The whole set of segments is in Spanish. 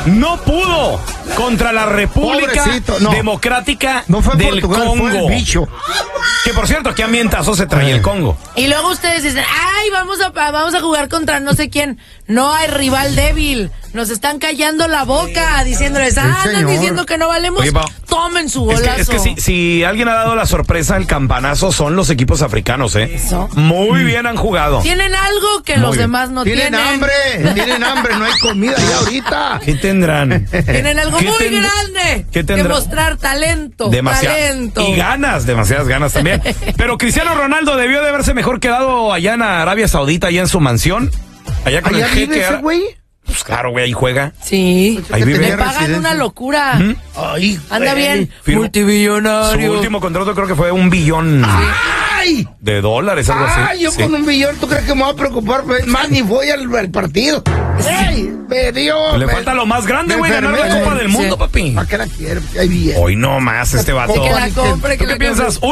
no pudo contra la República Democrática del Congo. Fue el bicho. Que por cierto, qué ambientazo se trae el Congo. Y luego ustedes dicen, ay, vamos a jugar contra no sé quién. No hay rival débil. Nos están callando la boca, diciéndoles, andan diciendo que no valemos. Oye, tomen su golazo. Es que si alguien ha dado la sorpresa, el campanazo son los equipos africanos, ¿eh? Eso. Muy bien han jugado. Tienen algo que los demás no tienen. Tienen hambre, no hay comida ya ahorita. ¿Qué tendrán? Tienen algo muy grande que mostrar talento. Talento. Y ganas, demasiadas ganas también. Pero Cristiano Ronaldo debió de haberse mejor quedado allá en Arabia Saudita, allá en su mansión. Allá con el jeque. Ese güey? Pues claro, güey, ahí juega. Sí. Ahí vive. Le pagan una locura. Ay, anda bien. Multibillonario. Su último contrato creo que fue $1 billón. ¡Ay! De dólares, algo así. Yo con $1 billón, ¿tú crees que me voy a preocupar más ni voy al partido? ¡Ay! Me dio. Le falta lo más grande, güey, ganar la Copa del Mundo, papi. ¿Para qué la quiero? Hay billete. Hoy no más este vato. Que la compre, ¿Tú qué piensas?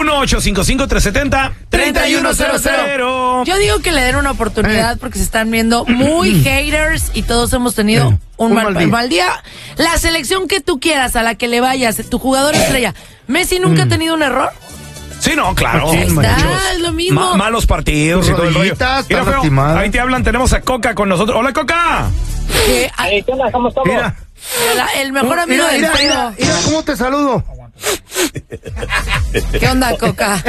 1-855-370-3100. Yo digo que le den una oportunidad porque se están viendo muy haters y todos hemos tenido un mal día. La selección que tú quieras, a la que le vayas, tu jugador estrella. ¿Messi nunca ha tenido un error? Sí, no, claro. Ahí está, es lo mismo. Malos partidos y todo el rollo. Mira, feo, ahí te hablan, tenemos a Coca con nosotros. ¡Hola, Coca! ¿Qué onda? ¿Cómo estamos? Mira. El mejor amigo del feo. Mira cómo te saludo. ¿Qué onda, Coca?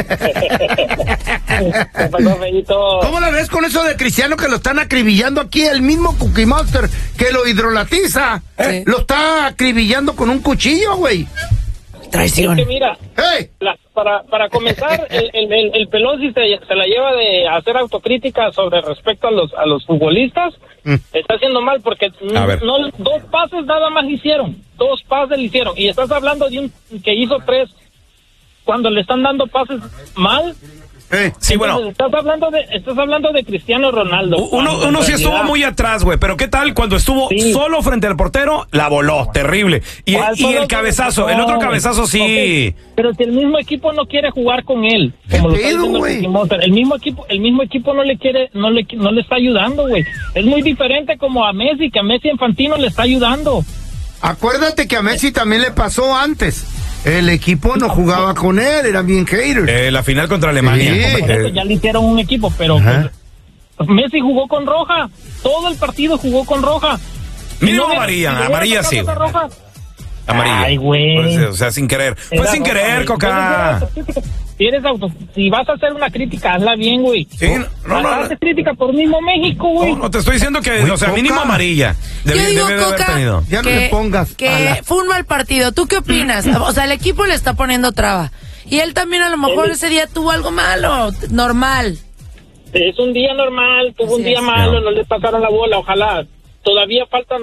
¿Qué pasó, Fellito? ¿Cómo la ves con eso de Cristiano que lo están acribillando aquí? El mismo Cookie Monster que lo hidrolatiza, lo está acribillando con un cuchillo, güey. Traición. Es que mira, para comenzar, el Pelosi se la lleva de hacer autocrítica sobre respecto a los futbolistas. Está haciendo mal porque no 2 pases nada más hicieron. 2 pases le hicieron. Y estás hablando de un que hizo 3 cuando le están dando pases mal. Sí, bueno. Estás hablando de Cristiano Ronaldo. Uno sí estuvo muy atrás, güey, pero ¿qué tal cuando estuvo solo frente al portero? La voló, terrible. Y el cabezazo, el otro cabezazo sí. Okay. Pero si el mismo equipo no quiere jugar con él, como lo está diciendo el mismo equipo no le está ayudando, güey. Es muy diferente como a Messi, que a Messi Infantino le está ayudando. Acuérdate que a Messi también le pasó antes. El equipo no jugaba con él, eran bien haters. La final contra Alemania. Ya le hicieron un equipo, pero Messi jugó con roja. Todo el partido jugó con roja. Mínimo amarilla sí. Amarilla. Ay, güey. O sea, sin querer. Fue sin querer, Coca. Si vas a hacer una crítica, hazla bien, güey. Sí, no. Haz crítica por mismo México, güey. No, te estoy diciendo que, o sea, mínimo amarilla. Yo digo, Coca, ya no le pongas. Que fue un mal partido. ¿Tú qué opinas? O sea, el equipo le está poniendo traba. Y él también a lo mejor ese día tuvo algo malo, normal. Es un día normal, tuvo un día malo, no le pasaron la bola, ojalá. Todavía faltan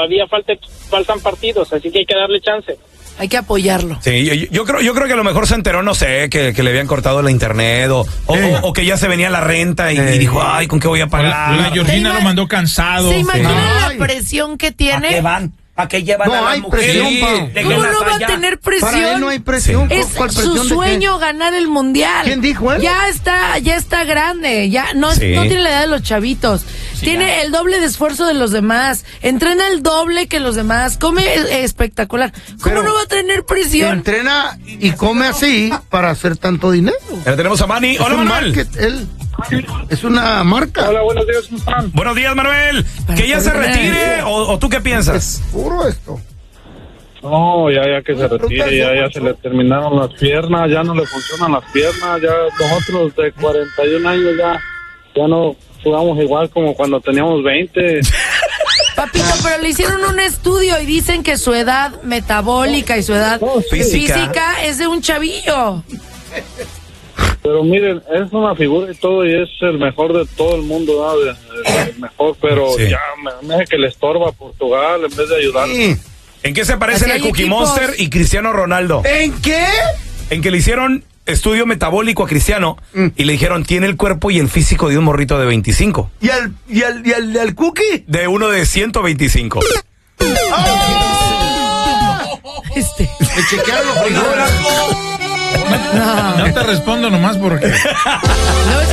partidos, así que hay que darle chance. Hay que apoyarlo. Sí, yo creo que a lo mejor se enteró, no sé, que le habían cortado la internet o que ya se venía la renta y dijo, ay, ¿con qué voy a pagar? La Georgina lo mandó cansado. ¿Se imagina la presión que tiene? ¿A qué van? ¿A qué llevan a las mujeres? ¿Cómo no va a tener presión? Para él no hay presión. Es su sueño ganar el mundial. ¿Quién dijo él? Ya está grande, ya no tiene la edad de los chavitos. Tiene el doble de esfuerzo de los demás. Entrena el doble que los demás. Come espectacular. ¿Cómo no va a tener presión? Entrena y come así para hacer tanto dinero. Ya tenemos a Manny. Hola, Manuel. Es una marca. Hola, buenos días, ¿cómo están? Buenos días, Manuel. ¿Que ya se retire o tú qué piensas? Es puro esto. No, ya que se retire, ya se le terminaron las piernas, ya no le funcionan las piernas, ya nosotros de 41 años ya no jugamos igual como cuando teníamos 20. Papito, pero le hicieron un estudio y dicen que su edad metabólica y su edad física es de un chavillo. Pero miren, es una figura y todo, y es el mejor de todo el mundo, ¿no? El mejor, pero ya me hace que le estorba a Portugal en vez de ayudar. Sí. ¿En qué se parecen el Cookie Monster y Cristiano Ronaldo? ¿En qué? En que le hicieron estudio metabólico a Cristiano y le dijeron, tiene el cuerpo y el físico de un morrito de 25. ¿Y al Cookie? De uno de 125. Le chequearon los frijoles. No te respondo nomás porque... No, es